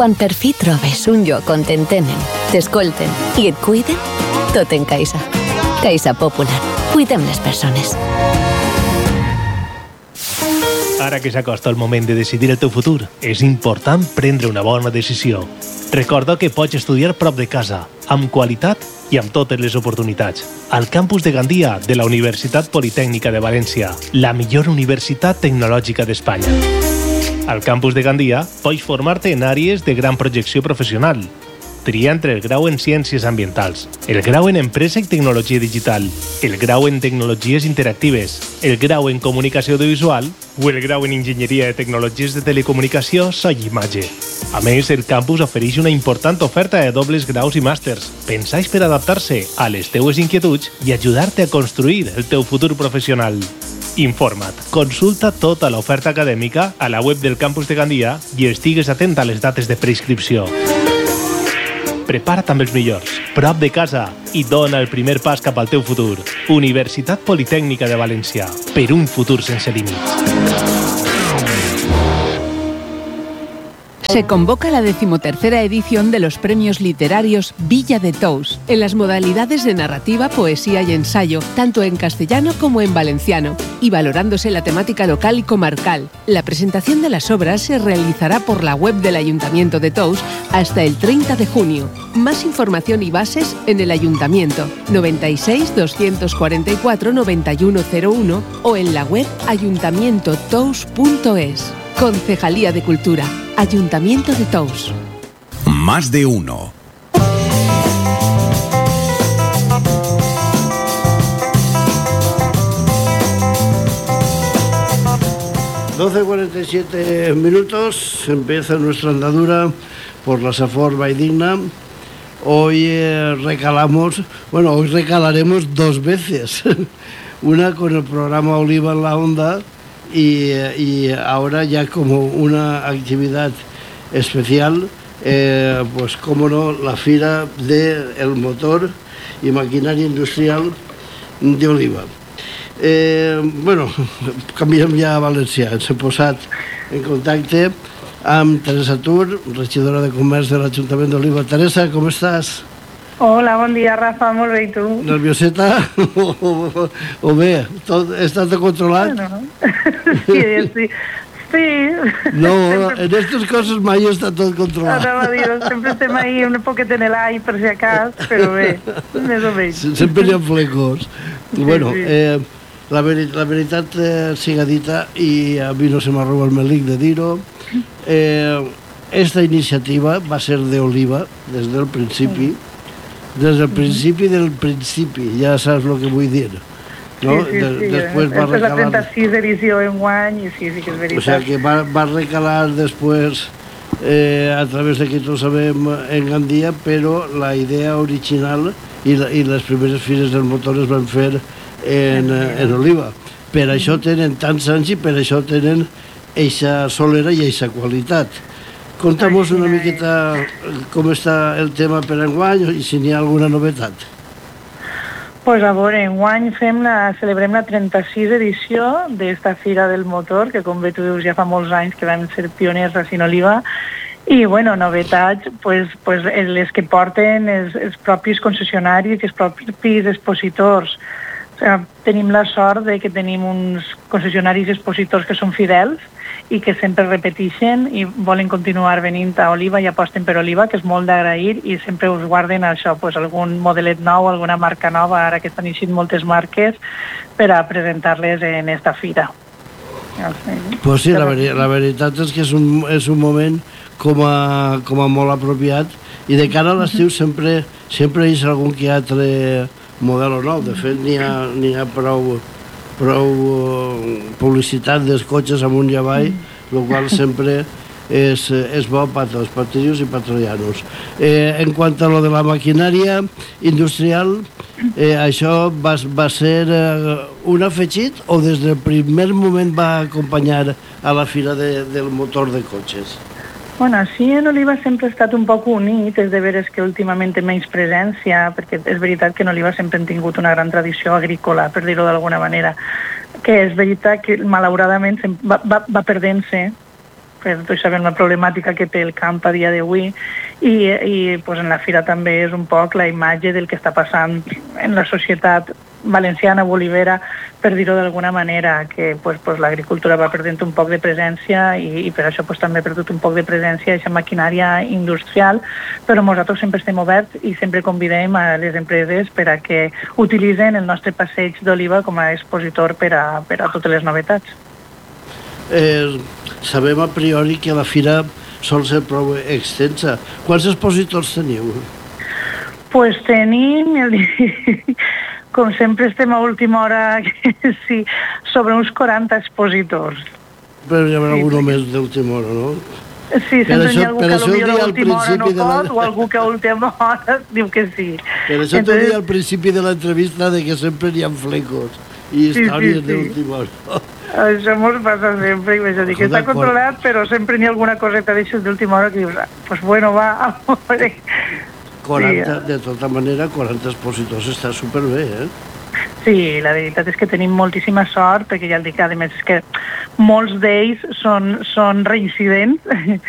Quan per fi trobes un lloc on t'entenen, t'escolten i et cuiden, tot en Caixa. Caixa Popular. Cuidem les persones. Ara que s'acosta el moment de decidir el teu futur, és important prendre una bona decisió. Recorda que pots estudiar prop de casa, amb qualitat i amb totes les oportunitats. Al campus de Gandia de la Universitat Politècnica de València, la millor universitat tecnològica d'Espanya. Al campus de Gandia pots formar-te en àrees de gran projecció professional. Tria entre el grau en Ciències Ambientals, el grau en Empresa i Tecnologia Digital, el grau en Tecnologies Interactives, el grau en Comunicació Audiovisual o el grau en Enginyeria de Tecnologies de Telecomunicació, So i Imatge. A més, el campus ofereix una important oferta de dobles graus i màsters, pensats per adaptar-se a les teues inquietuds i ajudar-te a construir el teu futur professional. Informa't, consulta tota l'oferta acadèmica a la web del campus de Gandia i estigues atent a les dates de preinscripció. Prepara't amb els millors, prop de casa, i dona el primer pas cap al teu futur. Universitat Politècnica de València, per un futur sense límits. Se convoca la 13ª edición de los premios literarios Villa de Tous, en las modalidades de narrativa, poesía y ensayo, tanto en castellano como en valenciano, y valorándose la temática local y comarcal. La presentación de las obras se realizará por la web del Ayuntamiento de Tous hasta el 30 de junio. Más información y bases en el Ayuntamiento, 96 244 9101 o en la web ayuntamientotous.es. Concejalía de Cultura, Ayuntamiento de Tous. Más de uno. (12:47) empieza nuestra andadura por la Safor Valldigna. Hoy hoy recalaremos dos veces. Una con el programa Oliva en la Onda y ahora ya como una actividad especial, pues cómo no, la Fira del Motor y Maquinaria Industrial de Oliva. Canviem ja a valencià. Ens hem posat en contacte amb Teresa Tur, regidora de Comerç de l'Ajuntament d'Oliva. Teresa, com estàs? Hola, bon dia, Rafa, molt bé, i tu? Nervioseta? O bé, està tot controlat? Bueno, sí. No, en aquestes coses mai està tot controlat. Anava a dir, sempre estem ahí un poquet en l'aire, per si acas, però bé, més o menys. Sempre hi ha flecos. Bueno, la veritat siga dita, i a mi no se m'arroba el melic de dir-ho, esta iniciativa va ser d'Oliva des del principi, del principi, ja saps el que vull dir. No? Sí. Després va recalar... És la 36 edició en guany, i sí que és veritat. O sigui que va recalar després, a través de que tots sabem, en Gandia, però la idea original i les primeres fires del motor es van fer en Oliva. Per això tenen tants anys i per això tenen eixa solera i eixa qualitat. Conta'm-nos una miqueta com està el tema per enguany i si n'hi ha alguna novetat. Pues a veure, enguany celebrem la 36 edició d'esta Fira del Motor, que com bé tu dius ja fa molts anys que vam ser pioners a Oliva, i bueno, novetats, pues les que porten els propis concessionaris i els propis expositors. O sigui, tenim la sort de que tenim uns concessionaris i expositors que són fidels i que sempre repeteixen i volen continuar venint a Oliva i aposten per Oliva, que és molt d'agrair, i sempre us guarden això, pues, algun modelet nou, alguna marca nova, ara que estan eixint moltes marques, per a presentar-les en esta fira. Pues sí, la veritat és que és un moment com a molt apropiat, i de cara a l'estiu sempre hi ha algun que altre model nou. De fet, n'hi ha prou publicitat dels cotxes amunt i avall, el qual sempre és bo per als patrios i patrocianos. En quant a lo de la maquinària industrial, això va ser un afegit o des del primer moment va acompanyar a la Fira del Motor de Cotxes? Bueno, sí, en Oliva sempre ha estat un poc unit, és de veres que últimament té menys presència, perquè és veritat que en Oliva sempre hem tingut una gran tradició agrícola, per dir-ho d'alguna manera, que és veritat que malauradament va perdent-se tots sabem la problemàtica que té el camp a dia d'avui, i pues, en la fira també és un poc la imatge del que està passant en la societat valenciana, bolivera, per dir-ho d'alguna manera, que pues, l'agricultura va perdent un poc de presència i per això pues, també ha perdut un poc de presència aquesta maquinària industrial, però nosaltres sempre estem oberts i sempre convidem a les empreses per a que utilitzen el nostre passeig d'Oliva com a expositor per a totes les novetats. Sabem a priori que la fira sol ser prou extensa. Quants expositors teniu? Pues tenim, com sempre estem a última hora, sí, sobre uns 40 expositors. Però hi haurà algú més d'última hora, no? Sí, sempre hi ha algú que potser a última hora no pot, o algú que a última hora diu que sí. Per això t'ho deia al principi de l'entrevista de que sempre hi ha flecos i històries d'última hora. Això mos passa sempre, i això, que està controlat, però sempre n'hi ha alguna coseta d'això d'última hora que dius, pues bueno, va, a veure... 40, de tota manera, 40 expositors està superbé, eh? Sí, la veritat és que tenim moltíssima sort, perquè ja el dic, a més, és que molts d'ells són reincidents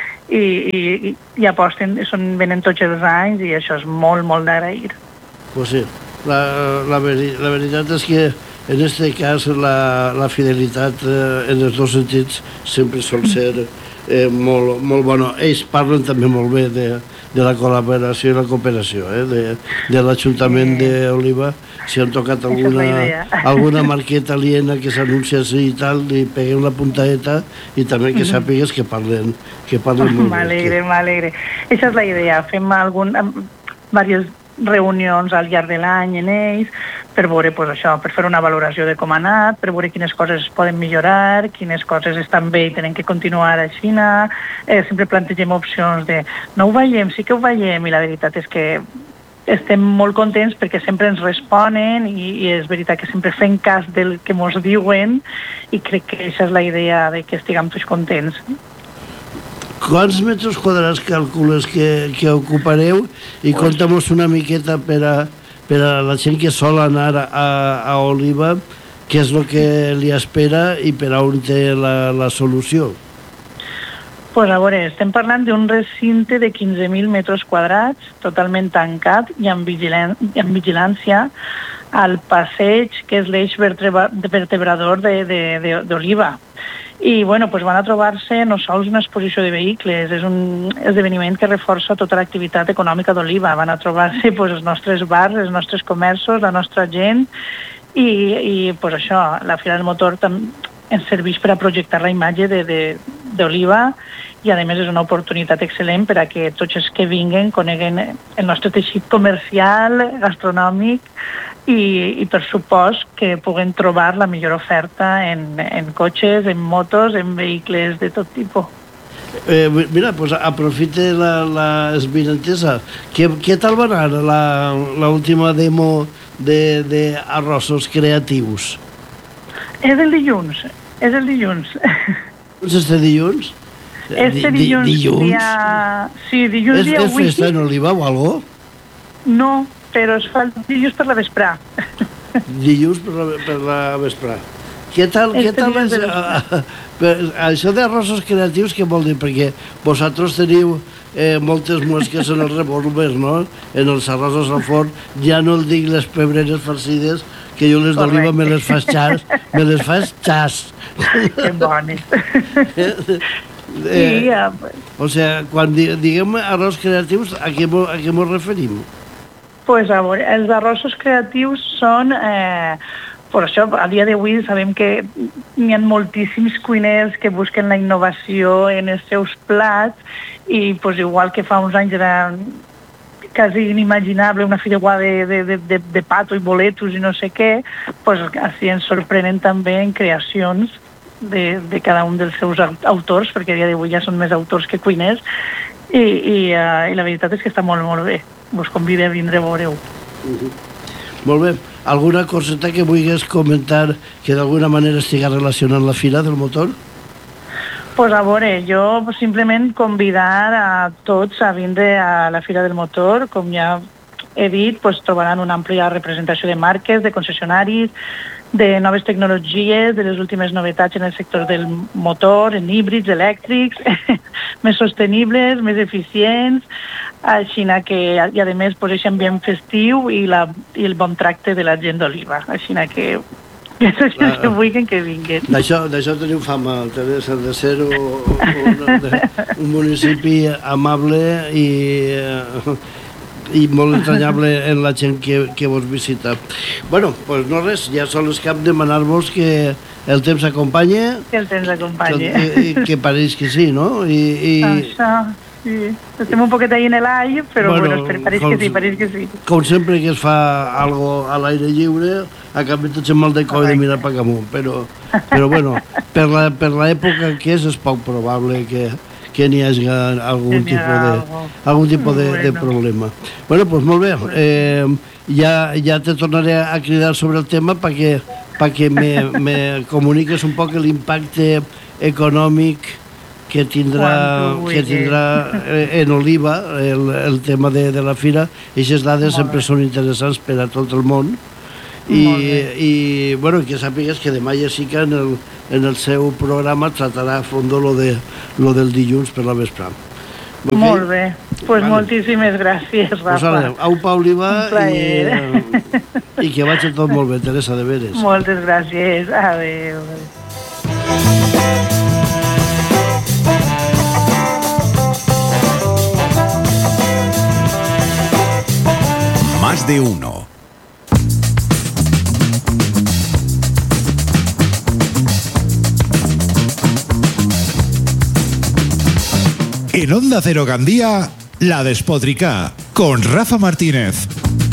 i aposten, venen tots els anys, i això és molt, molt d'agrair. Pues sí, la veritat és que en aquest cas la fidelitat en els dos sentits sempre sol ser molt bona. Ells parlen també molt bé de la col·laboració i la cooperació, de l'Ajuntament d'Oliva. Si han tocat alguna marqueta aliena que s'anuncia així i tal, li peguem la puntadeta i també que sàpigues que parlen molt bé. M'alegre. Aquesta és la idea. Fem diverses reunions al llarg de l'any en ells per veure per fer una valoració de com ha anat, per veure quines coses es poden millorar, quines coses estan bé i tenen que continuar així. Sempre plantegem opcions de no ho veiem, sí que ho veiem, i la veritat és que estem molt contents perquè sempre ens responen i és veritat que sempre fem cas del que ens diuen, i crec que aquesta és la idea de que estiguem tots contents. Quants metres quadrats calcules que ocupareu? I conta'm-nos una miqueta per a la gent que sol anar a Oliva, què és el que li espera i per a on té la solució? Pues a veure, estem parlant d'un recinte de 15.000 metres quadrats, totalment tancat i amb vigilància al passeig, que és l'eix vertebrador d'Oliva. I bueno, van a trobar-se no sols una exposició de vehicles, és un esdeveniment que reforça tota l'activitat econòmica d'Oliva. Van a trobar-se els nostres bars, els nostres comerços, la nostra gent, i això, la Fira del Motor ens serveix per a projectar la imatge d'Oliva, i a més és una oportunitat excel·lent per a que tots els que vinguen coneguen el nostre teixit comercial, gastronòmic, i per supost que puguen trobar la millor oferta en cotxes, en motos, en vehicles de tot tipus. Mira, aprofite l'esvinentesa. Què tal va anar l'última demo d'arrossos creatius? És el dilluns. És este dilluns? Este dilluns dia... Sí, dilluns dia 8. És festa en Oliva o algo? No, però es fa dilluns per la vesprà. Dilluns per la vesprà. Què tal això d'arrossos creatius, què vol dir? Perquè vosaltres teniu moltes mosques en els revòlvers, no? En els arrossos al forn, ja no el dic les pebreres farcides, que jo les d'Oliva me les fas xas. Que bones. O sigui, quan diguem arròs creatius, a què ens referim? Pues a veure, els arrossos creatius són... Per això, a dia d'avui sabem que hi ha moltíssims cuiners que busquen la innovació en els seus plats, i igual que fa uns anys era quasi inimaginable una fideuà de pato i boletos i no sé què, així ens sorprenen també en creacions de cada un dels seus autors, perquè a dia d'avui ja són més autors que cuiners, i la veritat és que està molt, molt bé. Us convido a vindre a veure-ho. Molt bé. Alguna coseta que vulguis comentar que d'alguna manera estigui relacionant la Fira del Motor? Pues a veure, jo simplement convidar a tots a vindre a la Fira del Motor. Com ja he dit, trobaran una àmplia representació de marques, de concessionaris, de noves tecnologies, de les últimes novetats en el sector del motor, en híbrids, elèctrics, més sostenibles, més eficients, així que, i a més, pues, aquest ambient festiu i el bon tracte de la gent d'Oliva. Així que que vulguin que vinguin. D'això teniu fama, Teresa, de ser un municipi amable i molt entranyable en la gent que vos visita. Bueno, pues no res, ja sols cap demanar-vos que el temps acompanye. Que el temps acompanye. Que pareix que sí, no? Això, sí. Estem un poquet ahí en l'aire, però bueno, pareix que sí. Com sempre que es fa algo a l'aire lliure, acabem tots amb el decoi de mirar per amunt, però bueno, per l'època que és poc probable que n'hi hagi algun tipus de problema. Bueno, doncs molt bé, ja te tornaré a cridar sobre el tema perquè me comuniques un poc l'impacte econòmic que tindrà en Oliva el tema de la fira. Aquestes dades sempre són interessants per a tot el món i bueno, que sàpigues que demà Jessica en el seu programa tratarà a fondo lo del dilluns per la vesprà. Okay? Molt bé, pues moltíssimes gràcies, Rafa. Pues aupa, Oliva, i que vagi tot molt bé, Teresa, de veres. Moltes gràcies, adéu. Más de uno. En Onda Cero Gandía, La Despotrica, con Rafa Martínez.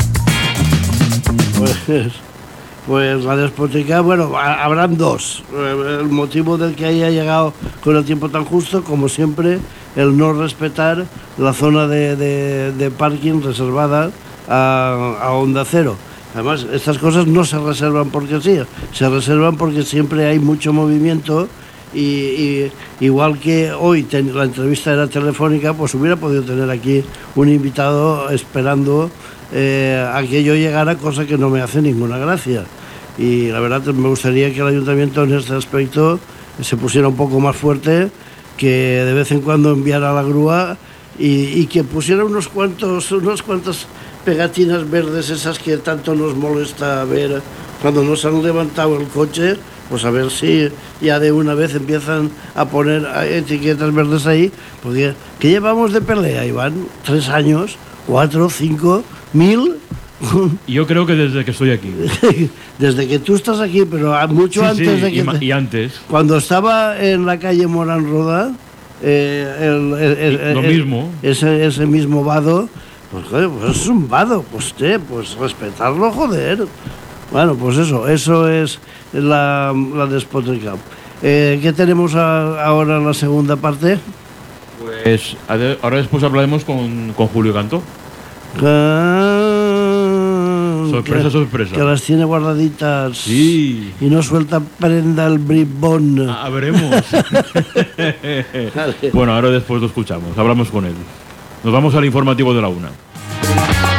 Pues la Despotrica, bueno, habrán dos. El motivo del que haya llegado con el tiempo tan justo, como siempre, el no respetar la zona de parking reservada a Onda Cero. Además, estas cosas no se reservan porque sí, se reservan porque siempre hay mucho movimiento y igual que hoy la entrevista era telefónica, pues hubiera podido tener aquí un invitado esperando a que yo llegara, cosa que no me hace ninguna gracia. Y la verdad me gustaría que el ayuntamiento en este aspecto se pusiera un poco más fuerte, que de vez en cuando enviara la grúa y que pusiera unas cuantas pegatinas verdes, esas que tanto nos molesta ver cuando nos han levantado el coche, pues a ver si ya de una vez empiezan a poner etiquetas verdes ahí, porque ¿qué llevamos de pelea, Iván? 3 años, 4, 5, 1000. Yo creo que desde que estoy aquí. Desde que tú estás aquí, pero mucho sí, antes de que... Y antes. Cuando estaba en la calle Morán Roda, lo mismo. Ese mismo vado, pues joder, pues es un vado, pues respetarlo, joder. Bueno, pues eso es la Despotrica. ¿Qué tenemos ahora en la segunda parte? Pues ahora después hablaremos con Julio Cantó. Sorpresa. Que las tiene guardaditas. Sí. Y no suelta prenda el bribón. Veremos. Bueno, ahora después lo escuchamos. Hablamos con él. Nos vamos al informativo de la 1.